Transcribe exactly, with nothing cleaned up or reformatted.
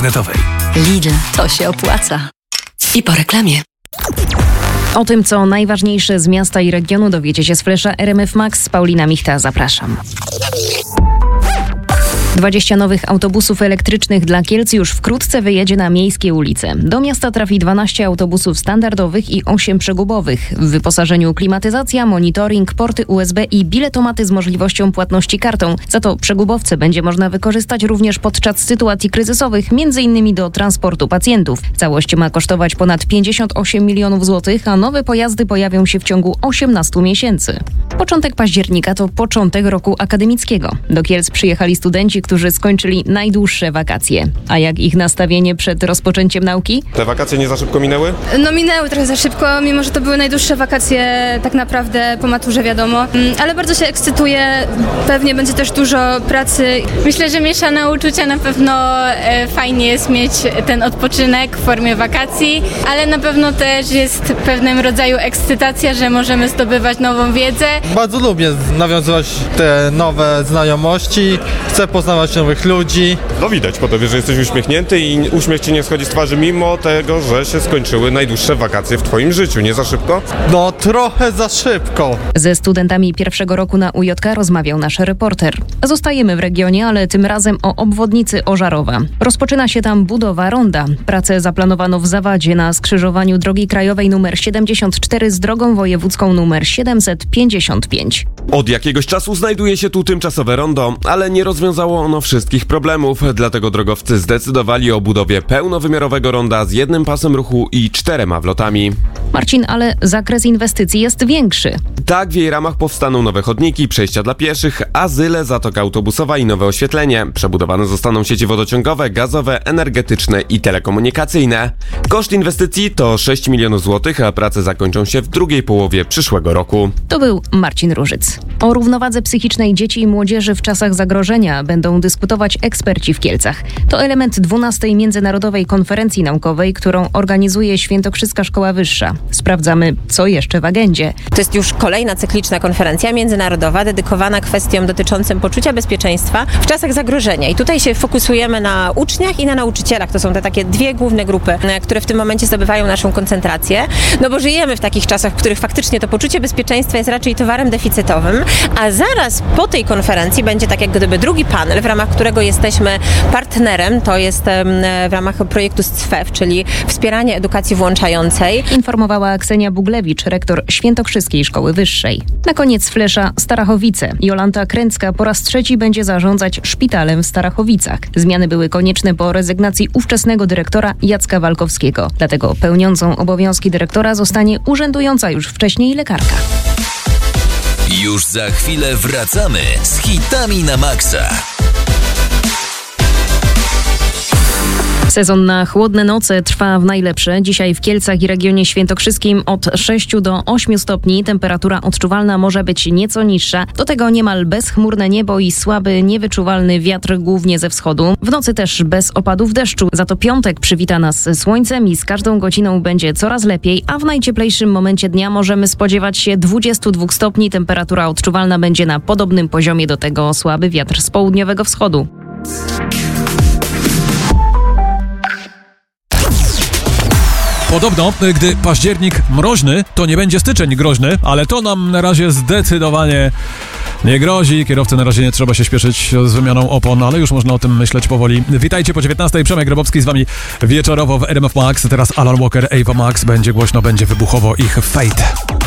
internetowej. Lidl, to się opłaca. I po reklamie. O tym, co najważniejsze z miasta i regionu, dowiecie się z Flesza R M F Max. Paulina Michta, zapraszam. dwadzieścia nowych autobusów elektrycznych dla Kielc już wkrótce wyjedzie na miejskie ulice. Do miasta trafi dwanaście autobusów standardowych i osiem przegubowych. W wyposażeniu klimatyzacja, monitoring, porty U S B i biletomaty z możliwością płatności kartą. Za to przegubowce będzie można wykorzystać również podczas sytuacji kryzysowych, między innymi do transportu pacjentów. Całość ma kosztować ponad pięćdziesiąt osiem milionów złotych, a nowe pojazdy pojawią się w ciągu osiemnastu miesięcy. Początek października to początek roku akademickiego. Do Kielc przyjechali studenci, którzy skończyli najdłuższe wakacje. A jak ich nastawienie przed rozpoczęciem nauki? Te wakacje nie za szybko minęły? No minęły trochę za szybko, mimo że to były najdłuższe wakacje tak naprawdę po maturze, wiadomo. Ale bardzo się ekscytuję, pewnie będzie też dużo pracy. Myślę, że mieszane uczucia, na pewno e, fajnie jest mieć ten odpoczynek w formie wakacji, ale na pewno też jest pewnym rodzaju ekscytacja, że możemy zdobywać nową wiedzę. Bardzo lubię nawiązywać te nowe znajomości, chcę poznawać nowych ludzi. No widać po tobie, że jesteś uśmiechnięty i uśmiech ci nie schodzi z twarzy, mimo tego, że się skończyły najdłuższe wakacje w twoim życiu. Nie za szybko? No trochę za szybko. Ze studentami pierwszego roku na U J K rozmawiał nasz reporter. Zostajemy w regionie, ale tym razem o obwodnicy Ożarowa. Rozpoczyna się tam budowa ronda. Pracę zaplanowano w Zawadzie na skrzyżowaniu drogi krajowej nr siedemdziesiąt cztery z drogą wojewódzką nr siedemset pięćdziesiąt pięć. Od jakiegoś czasu znajduje się tu tymczasowe rondo, ale nie rozwiązało ono wszystkich problemów, dlatego drogowcy zdecydowali o budowie pełnowymiarowego ronda z jednym pasem ruchu i czterema wlotami. Marcin, ale zakres inwestycji jest większy. Tak, w jej ramach powstaną nowe chodniki, przejścia dla pieszych, azyle, zatoka autobusowa i nowe oświetlenie. Przebudowane zostaną sieci wodociągowe, gazowe, energetyczne i telekomunikacyjne. Koszt inwestycji to sześć milionów złotych, a prace zakończą się w drugiej połowie przyszłego roku. To był Marcin Różyc. O równowadze psychicznej dzieci i młodzieży w czasach zagrożenia będą dyskutować eksperci w Kielcach. To element dwunastej Międzynarodowej Konferencji Naukowej, którą organizuje Świętokrzyska Szkoła Wyższa. Sprawdzamy, co jeszcze w agendzie. To jest już kolejna cykliczna konferencja międzynarodowa dedykowana kwestiom dotyczącym poczucia bezpieczeństwa w czasach zagrożenia. I tutaj się fokusujemy na uczniach i na nauczycielach. To są te takie dwie główne grupy, które w tym momencie zdobywają naszą koncentrację. No bo żyjemy w takich czasach, w których faktycznie to poczucie bezpieczeństwa jest raczej towarem deficytowym, a zaraz po tej konferencji będzie tak jak gdyby drugi panel, w ramach którego jesteśmy partnerem. To jest w ramach projektu S C W E W, czyli wspieranie edukacji włączającej. Informowała Ksenia Buglewicz, rektor Świętokrzyskiej Szkoły Wyższej. Na koniec Flesza Starachowice. Jolanta Kręcka po raz trzeci będzie zarządzać szpitalem w Starachowicach. Zmiany były konieczne po rezygnacji ówczesnego dyrektora Jacka Walkowskiego. Dlatego pełniącą obowiązki dyrektora zostanie urzędująca już wcześniej lekarka. Już za chwilę wracamy z hitami na maksa. Sezon na chłodne noce trwa w najlepsze. Dzisiaj w Kielcach i regionie świętokrzyskim od sześciu do ośmiu stopni. Temperatura odczuwalna może być nieco niższa. Do tego niemal bezchmurne niebo i słaby, niewyczuwalny wiatr głównie ze wschodu. W nocy też bez opadów deszczu. Za to piątek przywita nas słońcem i z każdą godziną będzie coraz lepiej, a w najcieplejszym momencie dnia możemy spodziewać się dwudziestu dwóch stopni. Temperatura odczuwalna będzie na podobnym poziomie, do tego słaby wiatr z południowego wschodu. Podobno, gdy październik mroźny, to nie będzie styczeń groźny, ale to nam na razie zdecydowanie nie grozi. Kierowcy na razie nie trzeba się śpieszyć z wymianą opon, ale już można o tym myśleć powoli. Witajcie po dziewiętnastej. Przemek Grabowski z wami wieczorowo w R M F Max. Teraz Alan Walker, Ava Max. Będzie głośno, będzie wybuchowo, ich Fate.